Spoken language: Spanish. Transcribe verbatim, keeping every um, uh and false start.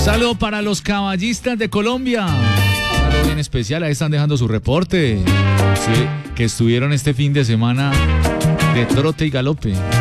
Saludo para los caballistas de Colombia. Saludo bien especial, ahí están dejando su reporte. Sí, que estuvieron este fin de semana de trote y galope.